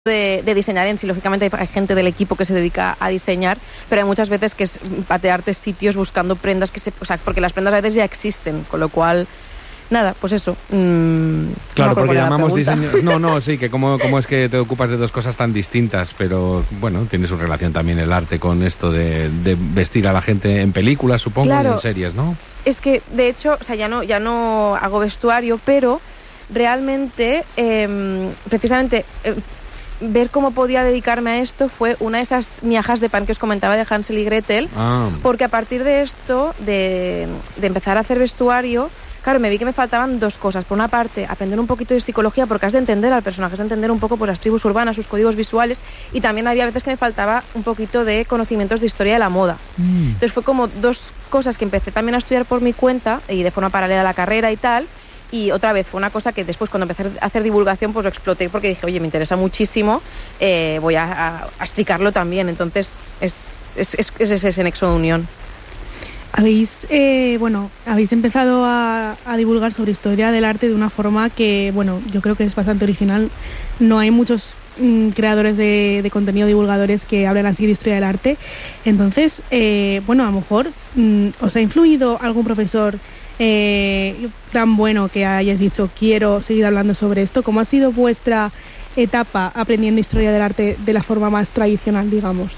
de diseñar en sí. Lógicamente hay gente del equipo que se dedica a diseñar, pero hay muchas veces que es patearte sitios buscando prendas porque las prendas a veces ya existen, con lo cual nada, pues eso. Claro, porque llamamos diseño. Sí, que cómo es que te ocupas de dos cosas tan distintas, pero bueno, tiene su relación también el arte con esto de vestir a la gente en películas, supongo, claro, y en series, ¿no? Es que de hecho, o sea, ya no hago vestuario, pero realmente, precisamente, ver cómo podía dedicarme a esto fue una de esas miajas de pan que os comentaba de Hansel y Gretel, porque a partir de esto, de empezar a hacer vestuario, claro, me vi que me faltaban dos cosas. Por una parte, aprender un poquito de psicología, porque has de entender al personaje, has de entender un poco pues, las tribus urbanas, sus códigos visuales, y también había veces que me faltaba un poquito de conocimientos de historia de la moda. Entonces fue como dos cosas que empecé también a estudiar por mi cuenta y de forma paralela a la carrera y tal. Y otra vez fue una cosa que después cuando empecé a hacer divulgación pues lo exploté porque dije, oye, me interesa muchísimo, voy a explicarlo también. Entonces es ese nexo de unión. Habéis empezado a divulgar sobre historia del arte de una forma que, bueno, yo creo que es bastante original. No hay muchos creadores de contenido, divulgadores que hablan así de historia del arte. Entonces, a lo mejor os ha influido algún profesor tan bueno que hayas dicho, quiero seguir hablando sobre esto. ¿Cómo ha sido vuestra etapa aprendiendo historia del arte de la forma más tradicional, digamos?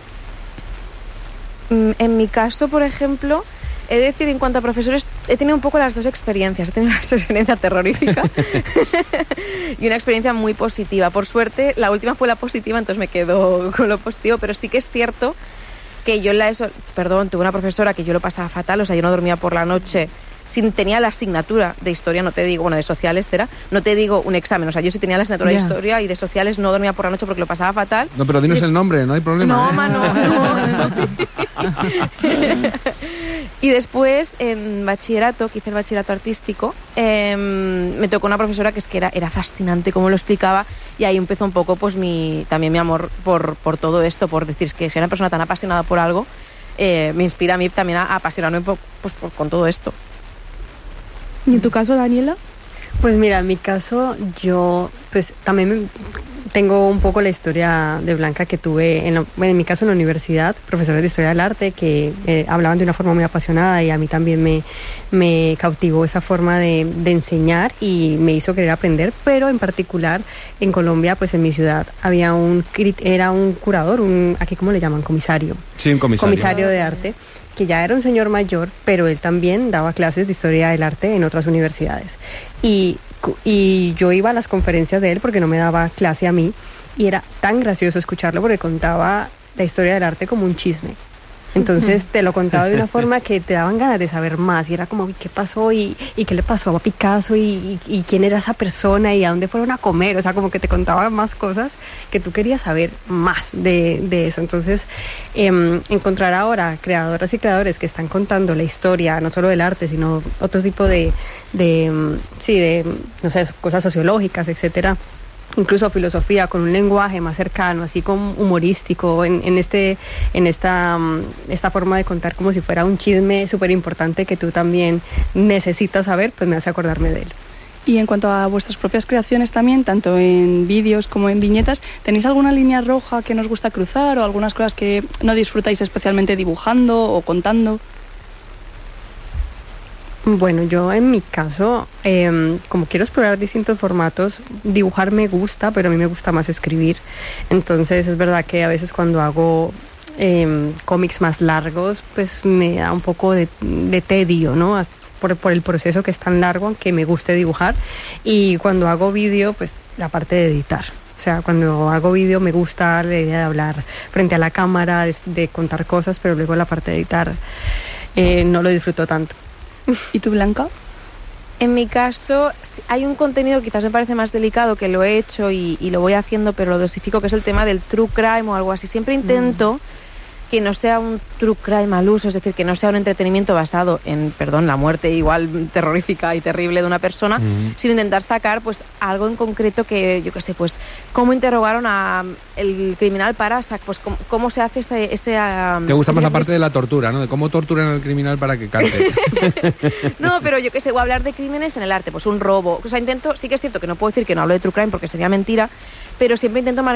En mi caso, por ejemplo, he de decir, en cuanto a profesores, he tenido un poco las dos experiencias. He tenido una experiencia terrorífica y una experiencia muy positiva. Por suerte, la última fue la positiva, entonces me quedo con lo positivo, pero sí que es cierto que yo tuve una profesora que yo lo pasaba fatal, o sea, yo no dormía por la noche. Tenía la asignatura de historia, no te digo, de sociales, no te digo un examen, o sea, yo sí tenía la asignatura de historia y de sociales, no dormía por la noche porque lo pasaba fatal. No, pero dinos el nombre, no hay problema. No. Y después, en bachillerato, que hice el bachillerato artístico, me tocó una profesora que era fascinante cómo lo explicaba, y ahí empezó un poco pues también mi amor por todo esto, por decir, que si una persona tan apasionada por algo, me inspira a mí también a apasionarme con todo esto. ¿Y en tu caso, Daniela? Pues mira, en mi caso yo pues también tengo un poco la historia de Blanca que tuve en mi caso en la universidad, profesores de historia del arte que hablaban de una forma muy apasionada, y a mí también me cautivó esa forma de enseñar y me hizo querer aprender, pero en particular en Colombia, pues en mi ciudad era un curador, aquí ¿cómo le llaman? Comisario. Sí, un comisario. Comisario de arte, que ya era un señor mayor, pero él también daba clases de historia del arte en otras universidades. Y yo iba a las conferencias de él porque no me daba clase a mí, y era tan gracioso escucharlo porque contaba la historia del arte como un chisme. Entonces te lo contaba de una forma que te daban ganas de saber más, y era como, ¿qué pasó? ¿Y qué le pasó a Picasso? ¿Y quién era esa persona? ¿Y a dónde fueron a comer? O sea, como que te contaba más cosas que tú querías saber más de eso. Entonces, encontrar ahora creadoras y creadores que están contando la historia, no solo del arte, sino otro tipo de no sé, cosas sociológicas, etcétera, incluso filosofía, con un lenguaje más cercano, así como humorístico, en esta forma de contar como si fuera un chisme súper importante que tú también necesitas saber, pues me hace acordarme de él. Y en cuanto a vuestras propias creaciones también, tanto en vídeos como en viñetas, ¿tenéis alguna línea roja que nos gusta cruzar o algunas cosas que no disfrutáis especialmente dibujando o contando? Bueno, yo en mi caso, como quiero explorar distintos formatos, dibujar me gusta, pero a mí me gusta más escribir. Entonces es verdad que a veces cuando hago cómics más largos, pues me da un poco de tedio, ¿no? Por el proceso que es tan largo, aunque me guste dibujar. Y cuando hago vídeo, pues la parte de editar. O sea, cuando hago vídeo me gusta la idea de hablar frente a la cámara, de contar cosas, pero luego la parte de editar no lo disfruto tanto. ¿Y tú, Blanca? En mi caso, hay un contenido que quizás me parece más delicado, que lo he hecho y lo voy haciendo, pero lo dosifico, que es el tema del true crime o algo así. Siempre intento que no sea un true crime al uso, es decir, que no sea un entretenimiento basado en, la muerte igual terrorífica y terrible de una persona, sino intentar sacar pues algo en concreto que, yo qué sé, pues cómo interrogaron a el criminal para, pues cómo se hace ese ¿Te gusta más la parte de la tortura, no? De cómo torturan al criminal para que cante. No, pero yo qué sé, voy a hablar de crímenes en el arte, pues un robo. O sea, sí que es cierto que no puedo decir que no hablo de true crime porque sería mentira, pero siempre intento